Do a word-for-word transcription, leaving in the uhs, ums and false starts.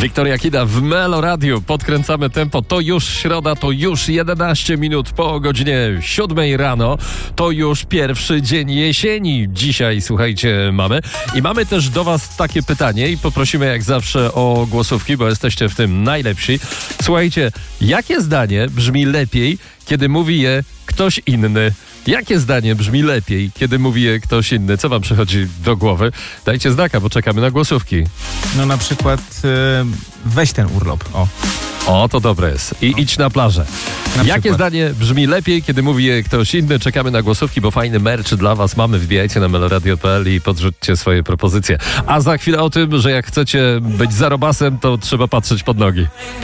Wiktoria Kida w Melo Radio. Podkręcamy tempo. To już środa, to już jedenaście minut po godzinie siódmej rano. To już pierwszy dzień jesieni. Dzisiaj, słuchajcie, mamy. I mamy też do was takie pytanie i poprosimy jak zawsze o głosówki, bo jesteście w tym najlepsi. Słuchajcie, jakie zdanie brzmi lepiej, kiedy mówi je ktoś inny? Jakie zdanie brzmi lepiej, kiedy mówi je ktoś inny? Co wam przychodzi do głowy? Dajcie znaka, bo czekamy na głosówki. No na przykład yy, weź ten urlop, o. O, to dobre jest. I idź na plażę. Na Jakie przykład. zdanie brzmi lepiej, kiedy mówi je ktoś inny? Czekamy na głosówki, bo fajny merch dla was mamy. Wbijajcie na meloradio kropka p l i podrzućcie swoje propozycje. A za chwilę o tym, że jak chcecie być zarobasem, to trzeba patrzeć pod nogi.